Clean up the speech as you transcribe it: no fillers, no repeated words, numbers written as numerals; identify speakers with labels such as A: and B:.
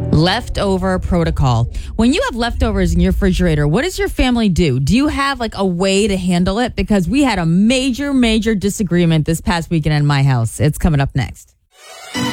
A: Leftover protocol. When you have leftovers in your refrigerator, what does your family do? Do you have like a way to handle it? Because we had a major disagreement this past weekend in my house. It's coming up next.